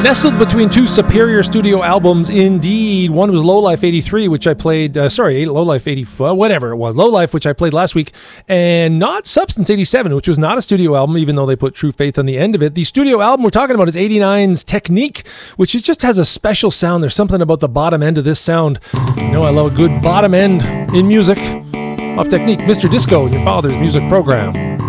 Nestled between two superior studio albums, indeed. One was Lowlife 83, which I played, Lowlife 84, whatever it was. Lowlife, which I played last week, and not Substance 87, which was not a studio album, even though they put True Faith on the end of it. The studio album we're talking about is 89's Technique, which just has a special sound. There's something about the bottom end of this sound. You know, I love a good bottom end in music. Off Technique, Mr. Disco, your father's music program.